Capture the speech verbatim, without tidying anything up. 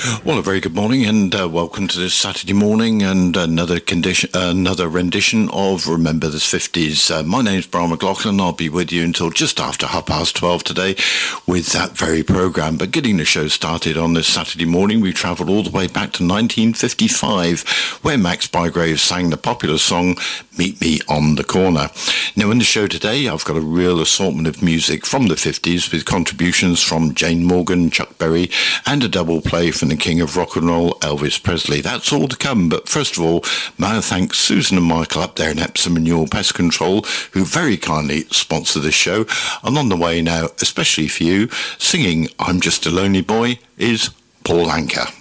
Well, a very good morning and uh, welcome to this Saturday morning and another condition, another rendition of Remember the fifties. Uh, my name's Brian McLaughlin. I'll be with you until just after half past twelve today with that very programme. But getting the show started on this Saturday morning, we travelled all the way back to nineteen fifty-five, where Max Bygrave sang the popular song Meet Me on the Corner. Now, in the show today, I've got a real assortment of music from the fifties with contributions from Jane Morgan, Chuck Berry, and a double play from the King of Rock and Roll, Elvis Presley. That's all to come, but first of all, may I thank Susan and Michael up there in Epsom and Ewell Pest Control, who very kindly sponsor this show. And on the way now, especially for you, singing I'm Just a Lonely Boy, is Paul Anka.